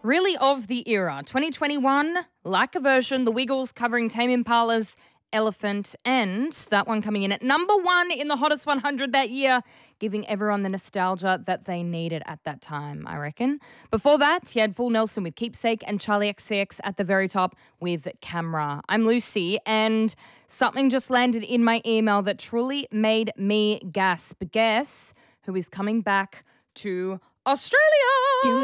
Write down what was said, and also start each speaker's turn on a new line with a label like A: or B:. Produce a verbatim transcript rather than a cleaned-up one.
A: really of the era. twenty twenty-one, Like a Version, The Wiggles covering Tame Impala's Elephant, and that one coming in at number one in the hottest one hundred that year, giving everyone the nostalgia that they needed at that time, I reckon. Before that, you had Full Nelson with Keepsake and Charlie X C X at the very top with Camera. I'm Lucy, and something just landed in my email that truly made me gasp. Guess who is coming back to Australia?